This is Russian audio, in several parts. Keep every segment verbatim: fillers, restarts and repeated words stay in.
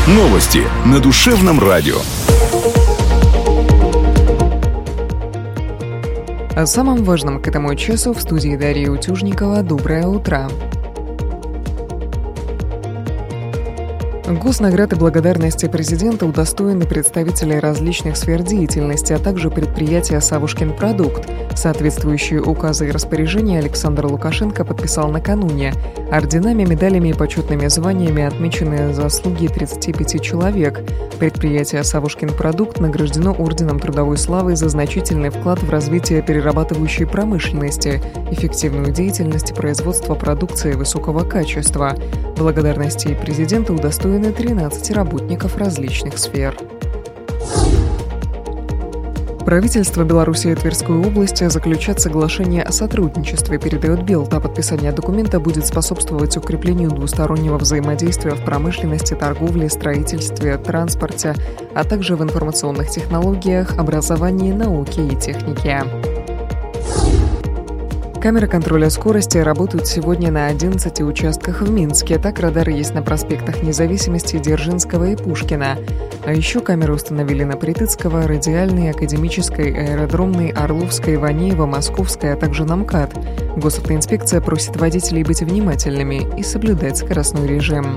Новости на Душевном радио. О самом важном к этому часу в студии Дарьи Утюжникова. Доброе утро. Госнаград и благодарности президента удостоены представители различных сфер деятельности, а также предприятия «Савушкин продукт». Соответствующие указы и распоряжения Александр Лукашенко подписал накануне. Орденами, медалями и почетными званиями отмечены заслуги тридцати пяти человек. Предприятие «Савушкин продукт» награждено орденом Трудовой славы за значительный вклад в развитие перерабатывающей промышленности, эффективную деятельность и производство продукции высокого качества. Благодарности президента удостоены тринадцать работников различных сфер. Правительство Беларуси и Тверской области заключат соглашение о сотрудничестве, передает Белта. Подписание документа будет способствовать укреплению двустороннего взаимодействия в промышленности, торговле, строительстве, транспорте, а также в информационных технологиях, образовании, науке и технике. Камеры контроля скорости работают сегодня на одиннадцати участках в Минске. Так, радары есть на проспектах Независимости, Дзержинского и Пушкина. А еще камеры установили на Притыцкого, Радиальной, Академической, Аэродромной, Орловской, Ванеева, Московской, а также на МКАД. Госавтоинспекция просит водителей быть внимательными и соблюдать скоростной режим.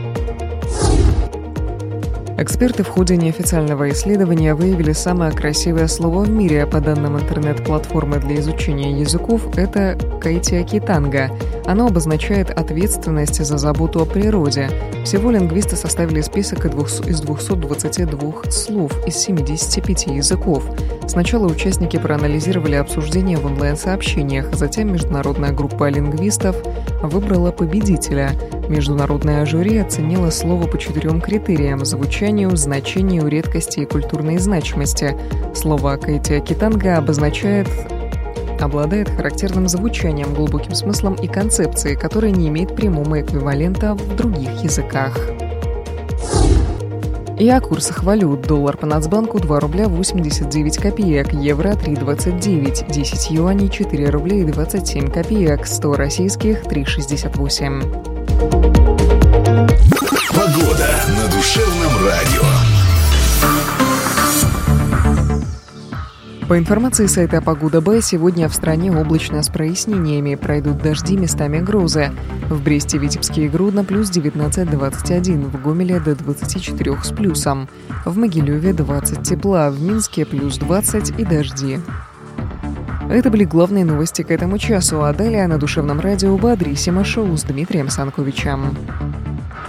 Эксперты в ходе неофициального исследования выявили самое красивое слово в мире. По данным интернет-платформы для изучения языков, это «кайтиакитанга». Оно обозначает ответственность за заботу о природе. Всего лингвисты составили список из двухсот двадцати двух слов из семидесяти пяти языков. Сначала участники проанализировали обсуждения в онлайн-сообщениях, а затем международная группа лингвистов выбрала победителя. Международное жюри оценило слово по четырем критериям – звучанию, значению, редкости и культурной значимости. Слово «кайтиакитанга» обозначает обладает характерным звучанием, глубоким смыслом и концепцией, которая не имеет прямого эквивалента в других языках. И о курсах валют. Доллар по Нацбанку два рубля восемьдесят девять копеек, евро три двадцать девять, десять юаней четыре рубля и двадцать семь копеек, сто российских три шестьдесят восемь. Погода на Душевном радио. По информации сайта Погода БЭ, сегодня в стране облачно с прояснениями, пройдут дожди, местами грозы. В Бресте, Витебске и Гродно плюс девятнадцать двадцать один, в Гомеле до двадцати четырёх с плюсом, в Могилеве двадцать тепла, в Минске плюс двадцать и дожди. Это были главные новости к этому часу, а далее на Душевном радио «Бодрисимо» шоу с Дмитрием Санковичем.